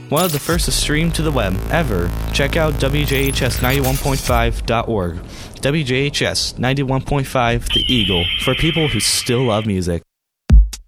one of the first to stream to the web ever. Check out WJHS91.5.org. WJHS 91.5 The Eagle, for people who still love music.